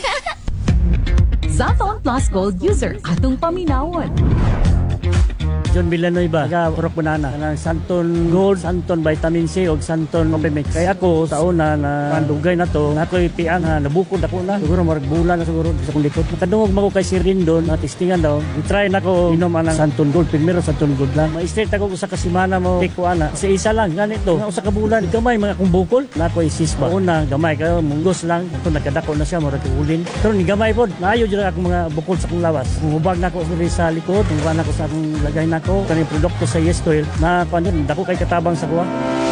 Santon Plus Gold user atong paminawon. John Villanueva, taga Urok Banana, ng Santon Gold, Santon Vitamin C o Santon Coffee Mix. Kaya ako sa una na mandugay na to, ako'y piang nabukod ako na. Siguro marag bulan na siguro sa kong likod. Nakadungog mo ko kay Sir Rindon, testingan daw. I-try na ko inom ang Santon Gold. Primero Santon Gold lang. Ma-straight ako sa kasimana mo, take ko ana. Kasi isa lang, ganito. Nga sa kabulan, gamay mga kong bukol. Na ako'y sispa. Una, gamay kayo, munggos lang. Ito nagkadako na siya, marag ulin. Pero ni gamay po, naayo dyan akong mga bukol sa kong lawas. Hubag na ako sa likod, hubag na ako sa akong lagay na ko kaning produkto sa Yes Oil na panon dako kay katabang sa kuha.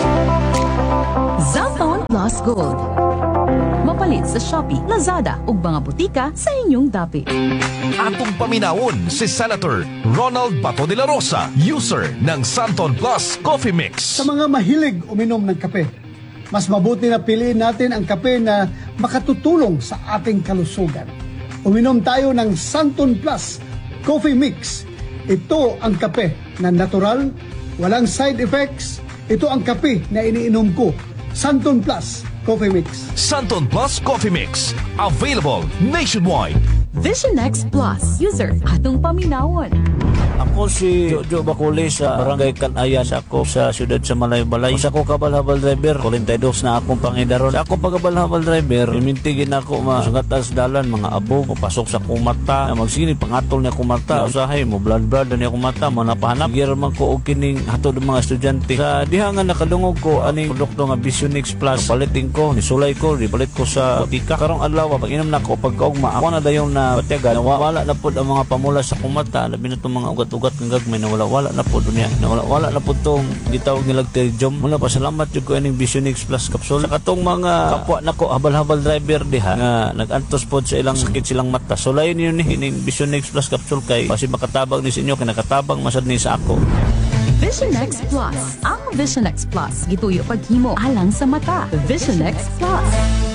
Santon Plus Gold. Mapalit sa Shopee, Lazada ug mga butika sa inyong dapit. Atong paminawon si Senator Ronald Bato de la Rosa, user ng Santon Plus Coffee Mix. Sa mga mahilig uminom ng kape, mas mabuti na piliin natin ang kape na makatutulong sa ating kalusugan. Uminom tayo ng Santon Plus Coffee Mix. Ito ang kape na natural, walang side effects. Ito ang kape na iniinom ko. Santon Plus Coffee Mix. Santon Plus Coffee Mix. Available nationwide. Vision X Plus user atong paminawon. Ako si Jojo Baculi sa Barangay Kanayan sa ako sa siyudad sa Malaybalay. Sa ako kabal-habal driver, 42 na akong pangidaron. Sa ako pagkabal-habal driver, imintigin ako masungat as dalan, mga abo, papasok sa akong mata, na magsini, pangatol niya akong mata. Usahay mo, blood na niya akong mata, manapahanap. Sigir man ko og kining hatod ng mga estudyante. Sa dihangan nakadungog ko, aning produkto nga Vision X Plus, palitin ko, nisulay ko, ribalit ko sa butika. Karong adlaw, pag inom na ko, pagkaugma, ako na dayon na batyagan, wala na po ang mga pamula sa akong mata, labi na itong mga ugat-ugat ng gagmay na wala na po dunya, na wala na po itong gitawag nilag terjom. Mula pa salamat yung ko ining Vision X Plus capsule. Katong mga kapwa na ko habal-habal driver diha nga nag-antos po sa ilang sakit silang mata, so layon yun ining Vision X Plus capsule kay kasi makatabang ni sa inyo, kay nakatabang masad ni sa ako. Vision X Plus. Ang Vision X Plus gituyo paghimo alang sa mata. Vision X Plus.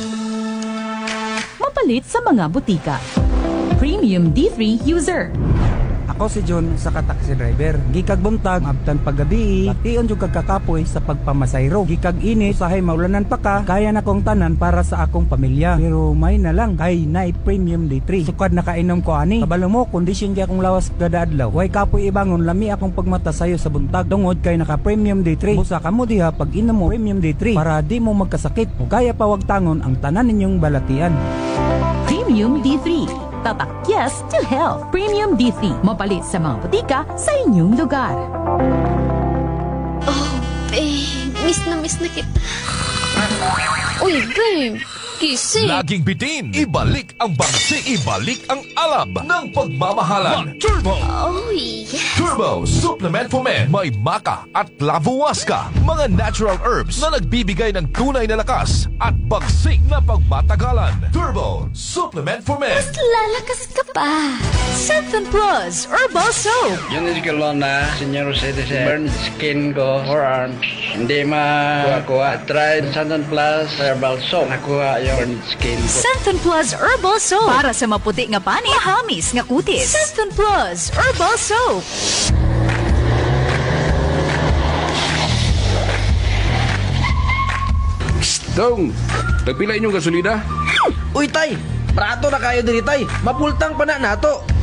Mapalit sa mga butika. Premium D3 user. Ako si John sa taxi driver. Gikag buntag, abtan paggabi, tion jud kag kakapoy sa pagpamasayro. Gikag init, usahay maulanan pa ka, kaya na kong tanan para sa akong pamilya. Pero may na lang, kay night premium day 3. Sukad nakainom ko ani. Kabalo mo, kondisyon kay akong lawas kada adlaw. Way kapoy ibangon, lami akong pagmata sayo sa buntag. Tungod kay naka premium day 3. Busa ka mo diha pag inom mo premium day 3 para di mo magkasakit. O kaya pawag tangon ang tanan ninyong balatian. Premium D3. Tatak yes to health. Premium D3. Mapalit sa mga butika sa inyong lugar. Oh, miss na kita. Uy, babe, gising. Laging bitin, ibalik ang bangsi, ibalik ang alab ng pagmamahalan. Turbo! Oh, yeah. Turbo Supplement for Men. May maka at lavuwaska, mga natural herbs na nagbibigay ng tunay na lakas at bagsik na pagmatagalan. Turbo Supplement for Men. Lalakas ka pa. Santon Plus Herbal Soap. Yun is kalon na senior citizen. Burn skin ko, forearms. Hindi makuha. Try Santon Plus Herbal Soap. Nakuha yung burn skin ko. Santon Plus Herbal Soap. Para sa maputi nga pani, mahamis nga kutis. Santon Plus Herbal Soap. Dong, nagpila inyong gasolina? Uy, tay! Prato na kayo diri, tay! Mapultang pa na nato!